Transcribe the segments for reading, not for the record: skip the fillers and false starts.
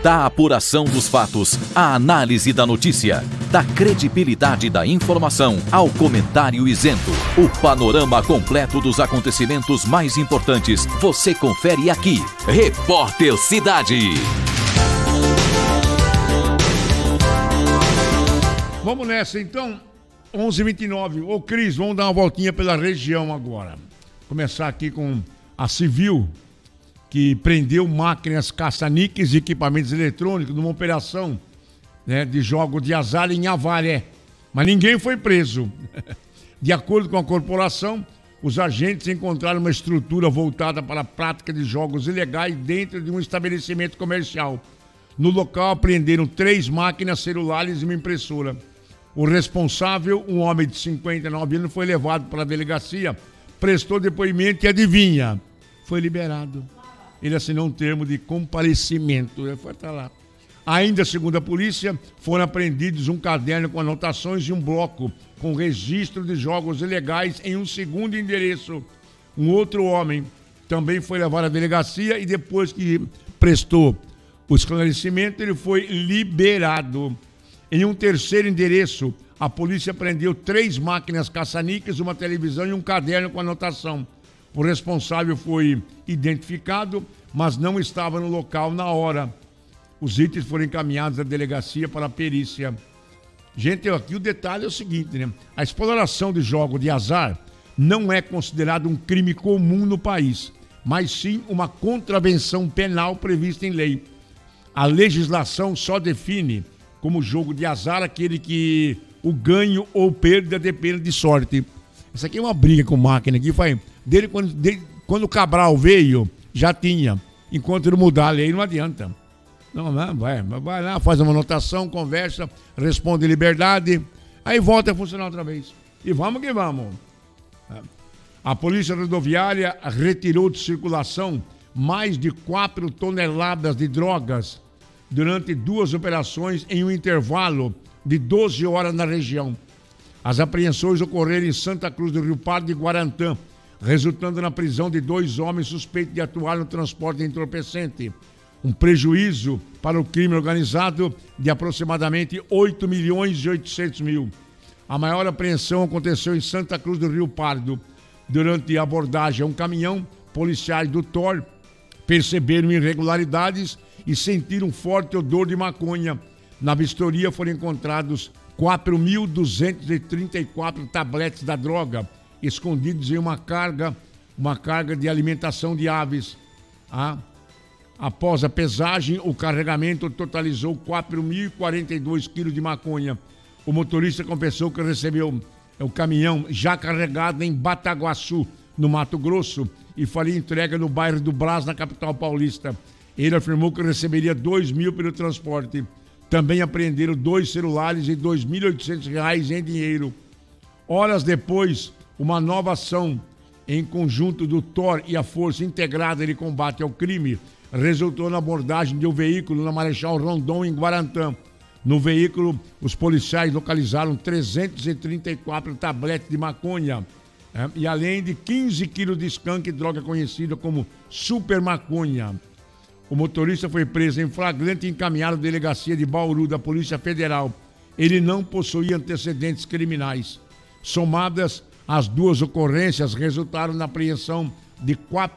Da apuração dos fatos, à análise da notícia, da credibilidade da informação ao comentário isento. O panorama completo dos acontecimentos mais importantes você confere aqui. Repórter Cidade. Vamos nessa então, 11h29. Ô Cris, vamos dar uma voltinha pela região agora. Começar aqui com a Civil, que prendeu máquinas caça-níqueis e equipamentos eletrônicos numa operação, né, de jogo de azar em Avaré. Mas ninguém foi preso. De acordo com a corporação, os agentes encontraram uma estrutura voltada para a prática de jogos ilegais dentro de um estabelecimento comercial. No local, apreenderam 3 máquinas celulares e uma impressora. O responsável, um homem de 59 anos, foi levado para a delegacia, prestou depoimento e adivinha, foi liberado. Ele assinou um termo de comparecimento. Ele foi estar lá. Ainda segundo a polícia, foram apreendidos um caderno com anotações e um bloco com registro de jogos ilegais em um segundo endereço. Um outro homem também foi levado à delegacia e depois que prestou o esclarecimento, ele foi liberado. Em um terceiro endereço, a polícia prendeu 3 máquinas caça-níqueis, uma televisão e um caderno com anotação. O responsável foi identificado, mas não estava no local na hora. Os itens foram encaminhados à delegacia para a perícia. Gente, aqui o detalhe é o seguinte, né? A exploração de jogos de azar não é considerado um crime comum no país, mas sim uma contravenção penal prevista em lei. A legislação só define como jogo de azar aquele que o ganho ou perda depende de sorte. Isso aqui é uma briga com máquina aqui, quando o Cabral veio, já tinha. Enquanto não mudar a lei, não adianta. Não, vai lá, faz uma anotação, conversa, responde em liberdade, aí volta a funcionar outra vez. E vamos que vamos. A Polícia Rodoviária retirou de circulação mais de 4 toneladas de drogas durante 2 operações em um intervalo de 12 horas na região. As apreensões ocorreram em Santa Cruz do Rio Pardo e Guarantã, resultando na prisão de 2 homens suspeitos de atuar no transporte de entorpecente. Um prejuízo para o crime organizado de aproximadamente 8 milhões e 800 mil. A maior apreensão aconteceu em Santa Cruz do Rio Pardo. Durante a abordagem a um caminhão, policiais do TOR perceberam irregularidades e sentiram um forte odor de maconha. Na vistoria foram encontrados 4.234 tabletes da droga, escondidos em uma carga de alimentação de aves. Após a pesagem, o carregamento totalizou 4.042 quilos de maconha. O motorista confessou que recebeu o caminhão já carregado em Bataguaçu, no Mato Grosso, e faria entrega no bairro do Brás, na capital paulista. Ele afirmou que receberia 2 mil pelo transporte. Também apreenderam 2 celulares e R$ 2.800 em dinheiro. Horas depois, uma nova ação em conjunto do TOR e a Força Integrada de Combate ao Crime resultou na abordagem de um veículo na Marechal Rondon, em Guarantã. No veículo, os policiais localizaram 334 tabletes de maconha, e além de 15 quilos de skunk, droga conhecida como super maconha. O motorista foi preso em flagrante e encaminhado à delegacia de Bauru da Polícia Federal. Ele não possuía antecedentes criminais. Somadas, as 2 ocorrências resultaram na apreensão de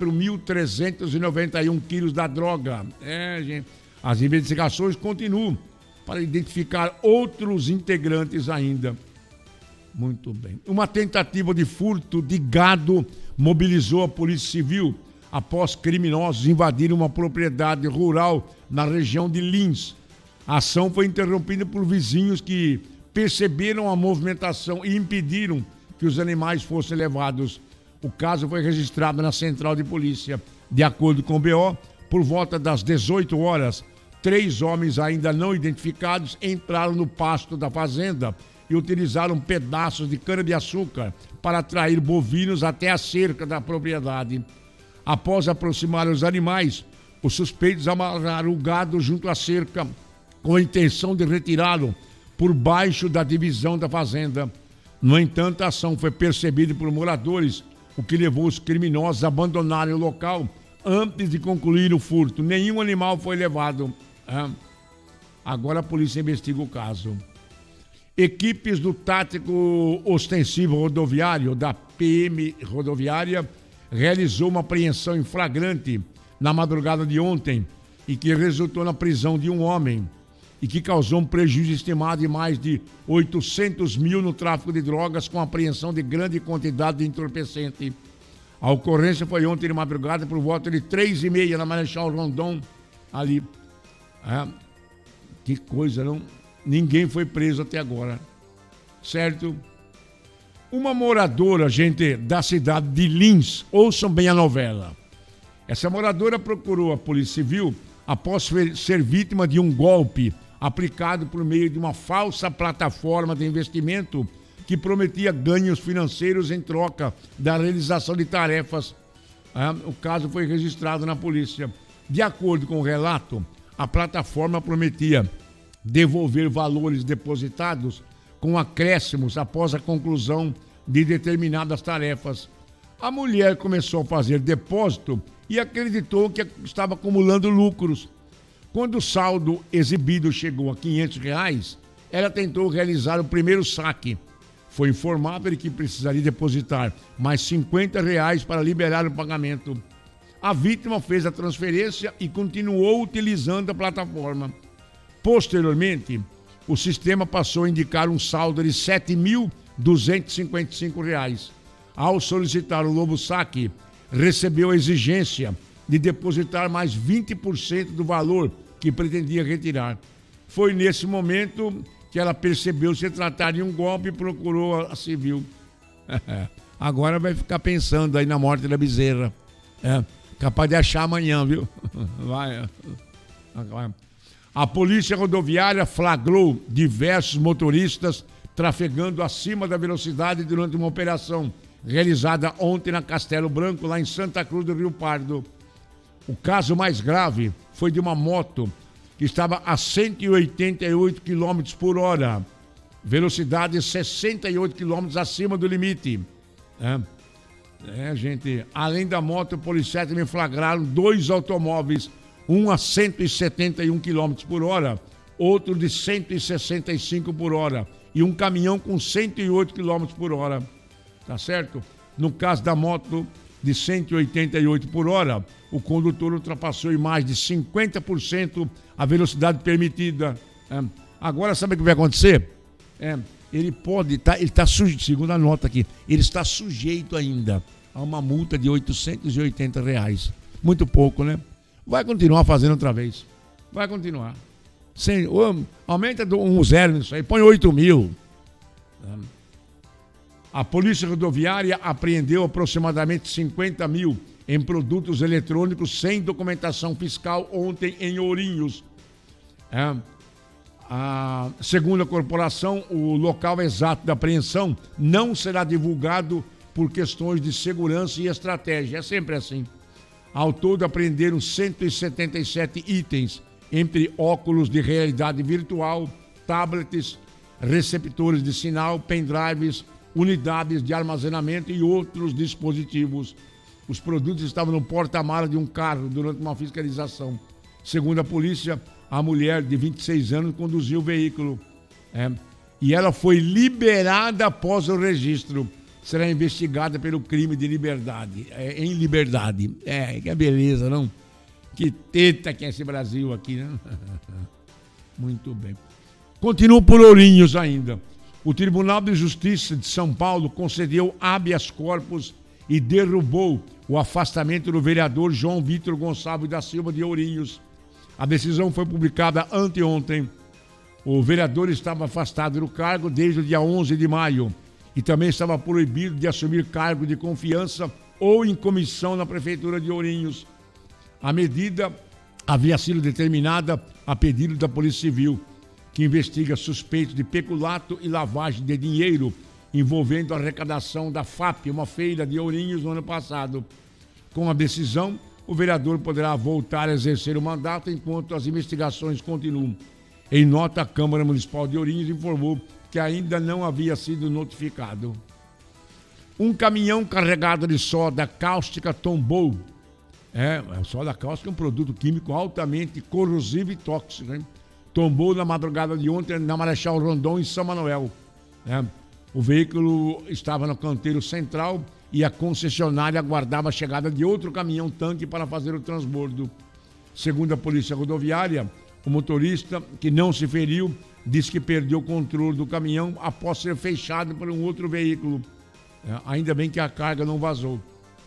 4.391 quilos da droga. Gente, as investigações continuam para identificar outros integrantes ainda. Muito bem. Uma tentativa de furto de gado mobilizou a Polícia Civil após criminosos invadirem uma propriedade rural na região de Lins. A ação foi interrompida por vizinhos que perceberam a movimentação e impediram que os animais fossem levados. O caso foi registrado na Central de Polícia. De acordo com o BO, por volta das 18 horas, 3 homens ainda não identificados entraram no pasto da fazenda e utilizaram pedaços de cana-de-açúcar para atrair bovinos até a cerca da propriedade. Após aproximar os animais, os suspeitos amarraram o gado junto à cerca com a intenção de retirá-lo por baixo da divisão da fazenda. No entanto, a ação foi percebida por moradores, o que levou os criminosos a abandonarem o local antes de concluir o furto. Nenhum animal foi levado. Agora a polícia investiga o caso. Equipes do Tático Ostensivo Rodoviário, da PM Rodoviária, realizou uma apreensão em flagrante na madrugada de ontem e que resultou na prisão de um homem e que causou um prejuízo estimado de mais de 800 mil no tráfico de drogas com apreensão de grande quantidade de entorpecente. A ocorrência foi ontem de madrugada por volta de 3h30 na Marechal Rondon, ali. Que coisa, não? Ninguém foi preso até agora, certo? Uma moradora, gente, da cidade de Lins, ouçam bem a novela. Essa moradora procurou a Polícia Civil após ser vítima de um golpe aplicado por meio de uma falsa plataforma de investimento que prometia ganhos financeiros em troca da realização de tarefas. O caso foi registrado na polícia. De acordo com o relato, a plataforma prometia devolver valores depositados com acréscimos após a conclusão de determinadas tarefas. A mulher começou a fazer depósito e acreditou que estava acumulando lucros. Quando o saldo exibido chegou a R$500, ela tentou realizar o primeiro saque. Foi informado de que precisaria depositar mais R$50 para liberar o pagamento. A vítima fez a transferência e continuou utilizando a plataforma. Posteriormente, o sistema passou a indicar um saldo de R$7.255. Ao solicitar o novo saque, recebeu a exigência de depositar mais 20% do valor que pretendia retirar. Foi nesse momento que ela percebeu se tratar de um golpe e procurou a civil. Agora vai ficar pensando aí na morte da bezerra. Capaz de achar amanhã, viu? Vai. A Polícia Rodoviária flagrou diversos motoristas trafegando acima da velocidade durante uma operação realizada ontem na Castelo Branco, lá em Santa Cruz do Rio Pardo. O caso mais grave foi de uma moto que estava a 188 km por hora, velocidade 68 km acima do limite. Gente, além da moto, policiais também flagraram 2 automóveis, um a 171 km por hora, outro de 165 por hora e um caminhão com 108 km por hora. Tá certo? No caso da moto de 188 por hora, o condutor ultrapassou em mais de 50% a velocidade permitida. Agora, sabe o que vai acontecer? Ele está sujeito, segundo a nota aqui, ele está sujeito ainda a uma multa de R$880. Muito pouco, né? Vai continuar fazendo outra vez. Vai continuar. Aumenta um zero nisso aí, põe 8 mil. A Polícia Rodoviária apreendeu aproximadamente 50 mil em produtos eletrônicos sem documentação fiscal ontem em Ourinhos. Segundo a corporação, o local exato da apreensão não será divulgado por questões de segurança e estratégia. É sempre assim. Ao todo, apreenderam 177 itens, entre óculos de realidade virtual, tablets, receptores de sinal, pendrives, unidades de armazenamento e outros dispositivos. Os produtos estavam no porta-mala de um carro durante uma fiscalização. Segundo a polícia, a mulher de 26 anos conduziu o veículo. E ela foi liberada após o registro. Será investigada pelo crime de liberdade. Em liberdade. Que beleza, não? Que teta que é esse Brasil aqui, né? Muito bem. Continuo por Ourinhos ainda. O Tribunal de Justiça de São Paulo concedeu habeas corpus e derrubou o afastamento do vereador João Vitor Gonçalves da Silva de Ourinhos. A decisão foi publicada anteontem. O vereador estava afastado do cargo desde o dia 11 de maio e também estava proibido de assumir cargo de confiança ou em comissão na Prefeitura de Ourinhos. A medida havia sido determinada a pedido da Polícia Civil, que investiga suspeitos de peculato e lavagem de dinheiro envolvendo a arrecadação da FAP, uma feira de Ourinhos, no ano passado. Com a decisão, o vereador poderá voltar a exercer o mandato enquanto as investigações continuam. Em nota, a Câmara Municipal de Ourinhos informou que ainda não havia sido notificado. Um caminhão carregado de soda cáustica tombou O soda cáustica é um produto químico altamente corrosivo e tóxico, hein? Tombou na madrugada de ontem na Marechal Rondon, em São Manuel. O veículo estava no canteiro central e a concessionária aguardava a chegada de outro caminhão-tanque para fazer o transbordo. Segundo a Polícia Rodoviária, o motorista, que não se feriu, disse que perdeu o controle do caminhão após ser fechado por um outro veículo. Ainda bem que a carga não vazou.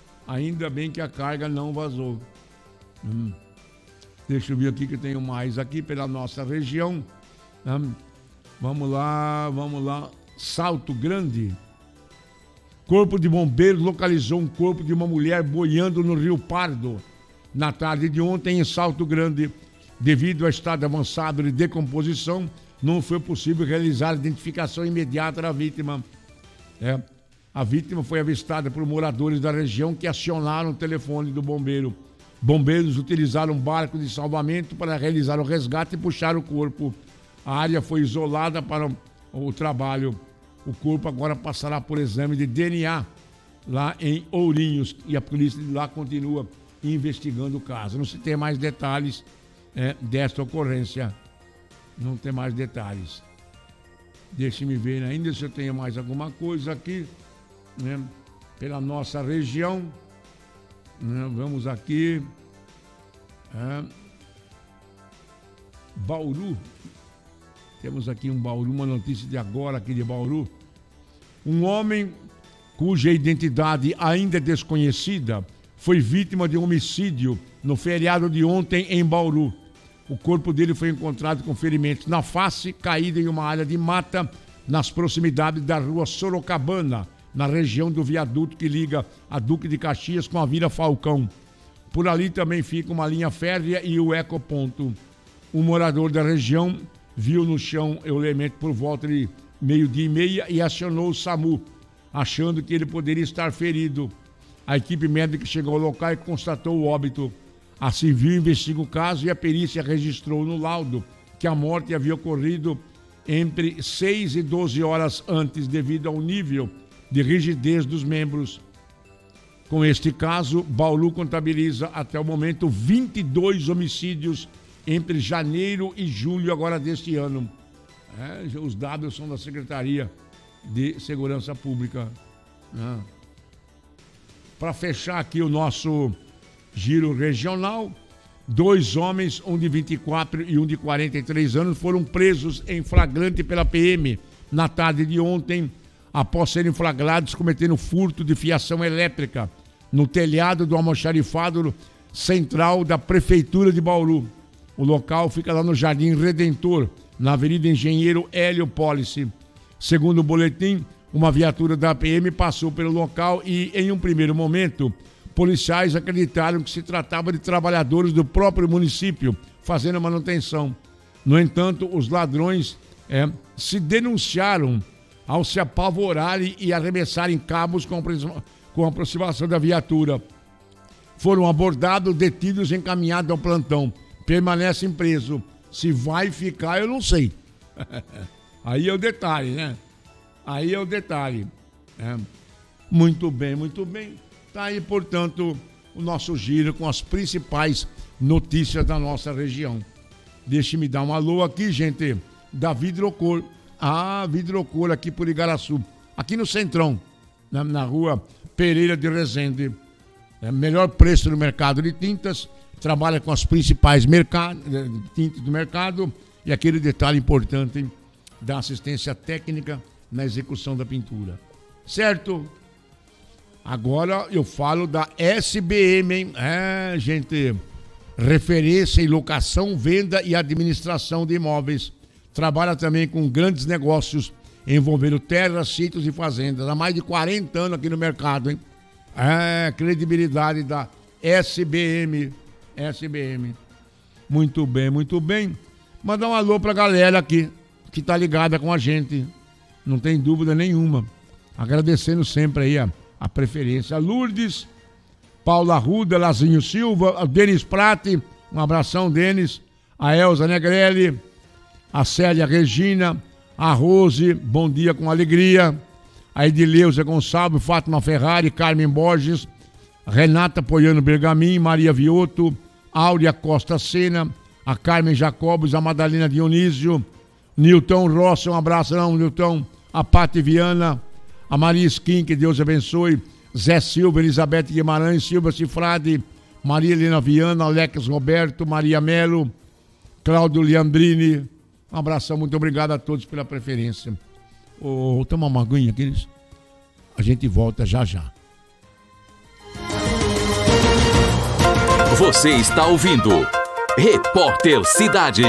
Deixa eu ver aqui que tenho mais aqui pela nossa região. Vamos lá. Salto Grande. Corpo de Bombeiros localizou um corpo de uma mulher boiando no Rio Pardo na tarde de ontem em Salto Grande. Devido ao estado avançado de decomposição, não foi possível realizar a identificação imediata da vítima. A vítima foi avistada por moradores da região que acionaram o telefone do bombeiro. Bombeiros utilizaram um barco de salvamento para realizar o resgate e puxar o corpo. A área foi isolada para o trabalho. O corpo agora passará por exame de DNA lá em Ourinhos e a polícia de lá continua investigando o caso. Não se tem mais detalhes desta ocorrência. Não tem mais detalhes. Deixe-me ver ainda se eu tenho mais alguma coisa aqui, pela nossa região. Vamos aqui. Bauru. Temos aqui uma notícia de agora aqui de Bauru. Um homem cuja identidade ainda é desconhecida foi vítima de um homicídio no feriado de ontem em Bauru. O corpo dele foi encontrado com ferimentos na face, caído em uma área de mata nas proximidades da rua Sorocabana, na região do viaduto que liga a Duque de Caxias com a Vila Falcão. Por ali também fica uma linha férrea e o ecoponto. Um morador da região viu no chão o elemento por volta de 12:30 e acionou o SAMU, achando que ele poderia estar ferido. A equipe médica chegou ao local e constatou o óbito. A civil investiga o caso e a perícia registrou no laudo que a morte havia ocorrido entre 6 e 12 horas antes, devido ao nível de rigidez dos membros. Com este caso, Bauru contabiliza até o momento 22 homicídios entre janeiro e julho agora deste ano. Os dados são da Secretaria de Segurança Pública. Para fechar aqui o nosso giro regional, 2 homens, um de 24 e um de 43 anos, foram presos em flagrante pela PM na tarde de ontem, após serem flagrados cometendo furto de fiação elétrica no telhado do almoxarifado central da Prefeitura de Bauru. O local fica lá no Jardim Redentor, na Avenida Engenheiro Hélio Pólice. Segundo o boletim, uma viatura da PM passou pelo local e, em um primeiro momento, policiais acreditaram que se tratava de trabalhadores do próprio município fazendo a manutenção. No entanto, os ladrões se denunciaram ao se apavorarem e arremessarem cabos com a aproximação da viatura. Foram abordados, detidos e encaminhados ao plantão. Permanecem presos. Se vai ficar, eu não sei. Aí é o detalhe, né? Muito bem. Tá aí, portanto, o nosso giro com as principais notícias da nossa região. Deixe-me dar um alô aqui, gente, da Vidrocor. Vidrocor aqui por Igaraçu. Aqui no Centrão, na rua Pereira de Resende. Melhor preço no mercado de tintas. Trabalha com as principais tintas do mercado. E aquele detalhe importante da assistência técnica na execução da pintura. Certo? Agora eu falo da SBM, hein? Gente, referência em locação, venda e administração de imóveis. Trabalha também com grandes negócios envolvendo terras, sítios e fazendas. Há mais de 40 anos aqui no mercado, hein? Credibilidade da SBM. Muito bem. Mandar um alô pra galera aqui que tá ligada com a gente. Não tem dúvida nenhuma. Agradecendo sempre aí a preferência. Lourdes, Paula Arruda, Lazinho Silva, a Denis Prati, um abração, Denis, a Elza Negrelli, a Célia Regina, a Rose, bom dia com alegria, a Edileuza Gonçalves, Fátima Ferrari, Carmen Borges, Renata Poiano Bergamin, Maria Vioto, Áurea Costa Sena, a Carmen Jacobos, a Madalena Dionísio, Nilton Rossi, um abraço, não, Nilton, a Pati Viana, a Maria Skin, que Deus abençoe, Zé Silva, Elizabeth Guimarães, Silva Cifrade, Maria Helena Viana, Alex Roberto, Maria Melo, Cláudio Leandrini. Um abração, muito obrigado a todos pela preferência. Toma uma aguinha, queridos. A gente volta já já. Você está ouvindo Repórter Cidade.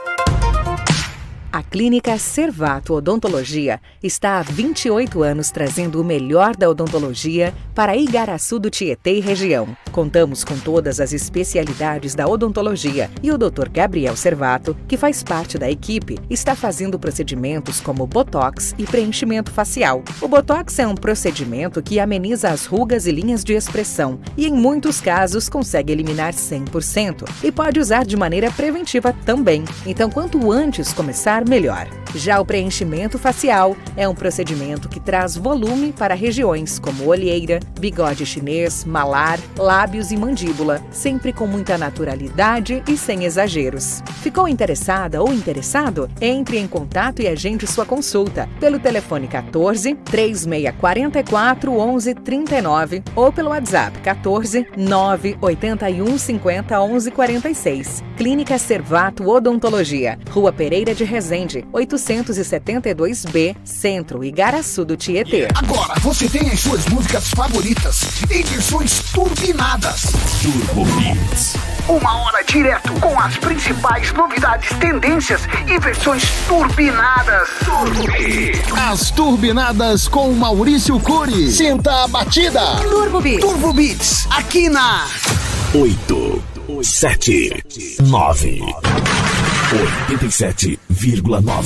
A Clínica Servato Odontologia está há 28 anos trazendo o melhor da odontologia para Igaraçu do Tietê e região. Contamos com todas as especialidades da odontologia e o Dr. Gabriel Servato, que faz parte da equipe, está fazendo procedimentos como botox e preenchimento facial. O botox é um procedimento que ameniza as rugas e linhas de expressão e, em muitos casos, consegue eliminar 100% e pode usar de maneira preventiva também. Então, quanto antes começar, melhor. Já o preenchimento facial é um procedimento que traz volume para regiões como olheira, bigode chinês, malar, lábios e mandíbula, sempre com muita naturalidade e sem exageros. Ficou interessada ou interessado? Entre em contato e agende sua consulta pelo telefone 14 3644 1139 ou pelo WhatsApp 14 981 50 1146. Clínica Servato Odontologia, Rua Pereira de Resende, 872B, Centro, Igaraçu do Tietê. Agora você tem as suas músicas favoritas em versões turbinadas. Turbo Beats. Uma hora direto com as principais novidades, tendências e versões turbinadas. Turbo Beats. As turbinadas com Maurício Cury. Senta a batida. Turbo Beats. Turbo Beats, aqui na 8, 7, 9, 87,9.